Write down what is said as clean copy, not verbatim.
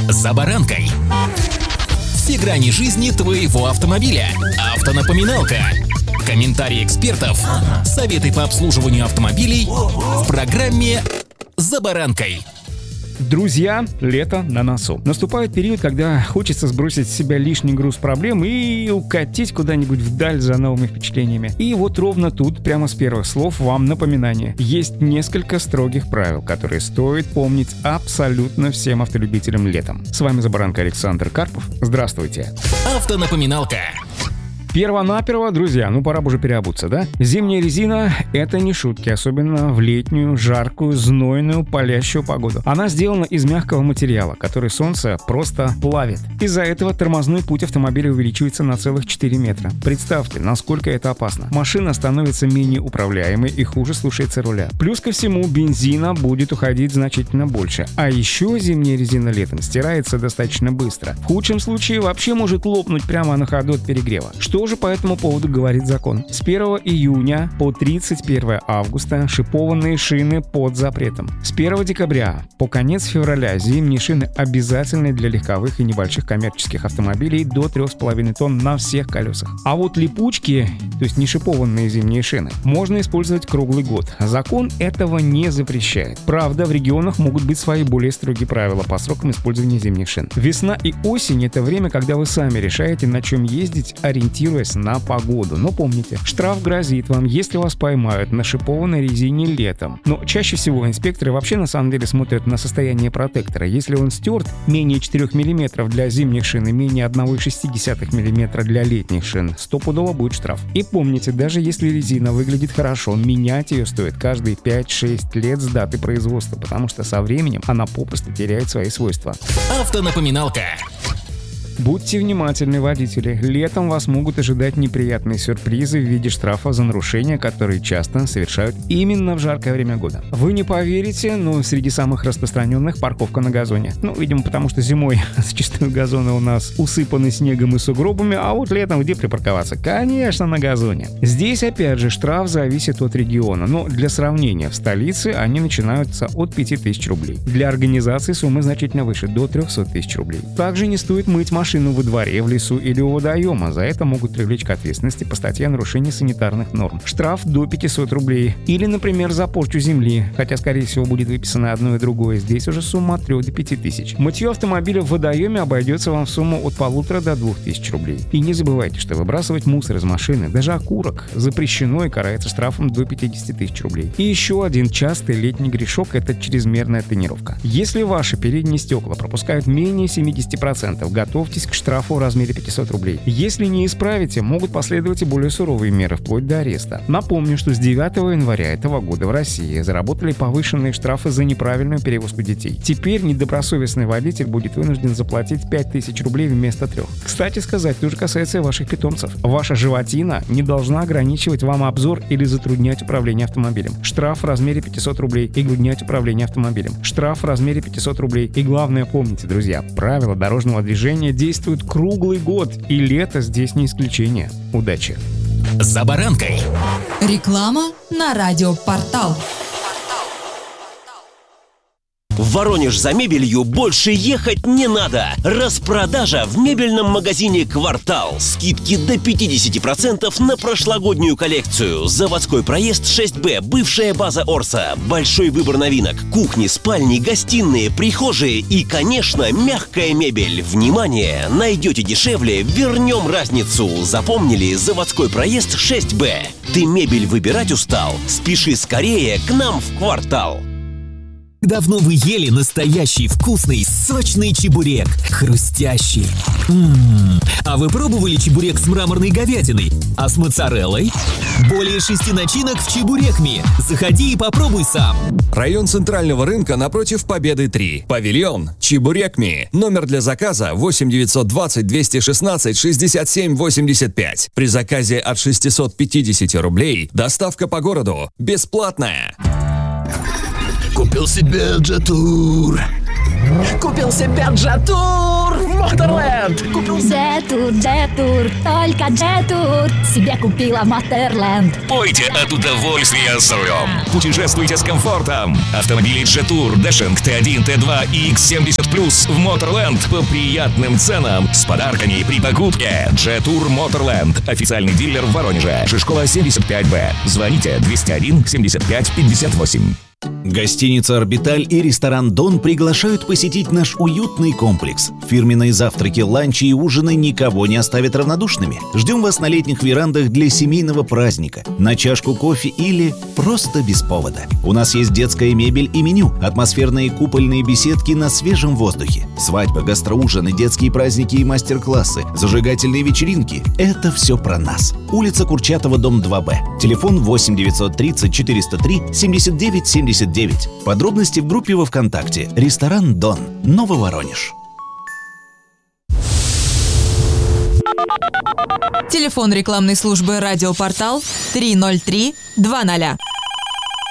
«За баранкой». Все грани жизни твоего автомобиля. Автонапоминалка. Комментарии экспертов. Советы по обслуживанию автомобилей в программе «За баранкой». Друзья, лето на носу. Наступает период, когда хочется сбросить с себя лишний груз проблем и укатить куда-нибудь вдаль за новыми впечатлениями. И вот ровно тут, прямо с первых слов, вам напоминание. Есть несколько строгих правил, которые стоит помнить абсолютно всем автолюбителям летом. С вами «За баранкой» Александр Карпов. Здравствуйте. Автонапоминалка. Перво-наперво, друзья, пора бы уже переобуться, да? Зимняя резина — это не шутки, особенно в летнюю, жаркую, знойную, палящую погоду. Она сделана из мягкого материала, который солнце просто плавит. Из-за этого тормозной путь автомобиля увеличивается на целых 4 метра. Представьте, насколько это опасно. Машина становится менее управляемой и хуже слушается руля. Плюс ко всему, бензина будет уходить значительно больше. А еще зимняя резина летом стирается достаточно быстро. В худшем случае вообще может лопнуть прямо на ходу от перегрева. Что же по этому поводу говорит закон? С 1 июня по 31 августа шипованные шины под запретом. С 1 декабря по конец февраля зимние шины обязательны для легковых и небольших коммерческих автомобилей до 3,5 тонн на всех колесах. А вот липучки, то есть не шипованные зимние шины, можно использовать круглый год. Закон этого не запрещает. Правда, в регионах могут быть свои более строгие правила по срокам использования зимних шин. Весна и осень — это время, когда вы сами решаете, на чем ездить, ориентируясь на погоду. Но помните, штраф грозит вам, если вас поймают на шипованной резине летом. Но чаще всего инспекторы вообще на самом деле смотрят на состояние протектора. Если он стерт менее 4 мм для зимних шин и менее 1,6 мм для летних шин, стопудово будет штраф. И помните, даже если резина выглядит хорошо, менять ее стоит каждые 5-6 лет с даты производства, потому что со временем она попросту теряет свои свойства. Автонапоминалка. Будьте внимательны, водители. Летом вас могут ожидать неприятные сюрпризы в виде штрафа за нарушения, которые часто совершают именно в жаркое время года. Вы не поверите, но среди самых распространенных — парковка на газоне. Видимо, потому что зимой зачастую газоны у нас усыпаны снегом и сугробами, а вот летом где припарковаться? Конечно, на газоне. Здесь, опять же, штраф зависит от региона, но для сравнения, в столице они начинаются от 5000 рублей. Для организации суммы значительно выше, до 300 тысяч рублей. Также не стоит мыть машину во дворе, в лесу или у водоема. За это могут привлечь к ответственности по статье нарушения санитарных норм. Штраф до 500 рублей. Или, например, за порчу земли, хотя, скорее всего, будет выписано одно и другое. Здесь уже сумма от 3 до 5 тысяч. Мытье автомобиля в водоеме обойдется вам в сумму от 1500 до 2000 рублей. И не забывайте, что выбрасывать мусор из машины, даже окурок, запрещено и карается штрафом до 50 тысяч рублей. И еще один частый летний грешок — это чрезмерная тонировка. Если ваши передние стекла пропускают менее 70%, готовьтесь к штрафу в размере 500 рублей. Если не исправите, могут последовать и более суровые меры, вплоть до ареста. Напомню, что с 9 января этого года в России заработали повышенные штрафы за неправильную перевозку детей. Теперь недобросовестный водитель будет вынужден заплатить 5000 рублей вместо 3. Кстати сказать, тоже касается и ваших питомцев. Ваша животина не должна ограничивать вам обзор или затруднять управление автомобилем. Штраф в размере 500 рублей и затруднять управление автомобилем. Штраф в размере 500 рублей. И главное, помните, друзья, правила дорожного движения действуют круглый год, и лето здесь не исключение. Удачи! «За баранкой». Реклама на радиопортал. В Воронеж за мебелью больше ехать не надо. Распродажа в мебельном магазине «Квартал». Скидки до 50% на прошлогоднюю коллекцию. Заводской проезд 6Б, бывшая база Орса. Большой выбор новинок. Кухни, спальни, гостиные, прихожие и, конечно, мягкая мебель. Внимание! Найдете дешевле, вернем разницу. Запомнили? Заводской проезд 6Б. Ты мебель выбирать устал? Спеши скорее к нам в «Квартал». Давно вы ели настоящий вкусный, сочный чебурек. Хрустящий. А вы пробовали чебурек с мраморной говядиной? А с моцареллой? Более 6 начинок в Чебурекми. Заходи и попробуй сам. Район Центрального рынка напротив Победы 3. Павильон. Чебурекми. Номер для заказа 8 920 216 67 85. При заказе от 650 рублей доставка по городу бесплатная. Купил себе Джетур. Купил себе Джетур. Моторленд. Джетур, только Джетур себе купила Моторленд. Пойте от удовольствия с рулем. Путешествуйте с комфортом. Автомобили Jetour, Dashing, T1, T2 и X70 в Моторленд по приятным ценам с подарками при покупке. Jetour Моторленд. Официальный дилер в Воронеже. Шишкова 75Б. Звоните 201 75 58. Гостиница «Орбиталь» и ресторан «Дон» приглашают посетить наш уютный комплекс. Фирменные завтраки, ланчи и ужины никого не оставят равнодушными. Ждем вас на летних верандах для семейного праздника, на чашку кофе или просто без повода. У нас есть детская мебель и меню, атмосферные купольные беседки на свежем воздухе, свадьбы, гастроужины, детские праздники и мастер-классы, зажигательные вечеринки – это все про нас. Улица Курчатова, дом 2Б. Телефон 8 930 403 79 79. Подробности в группе во ВКонтакте. Ресторан «Дон», Нововоронеж. Телефон рекламной службы «Радиопортал» 303 20.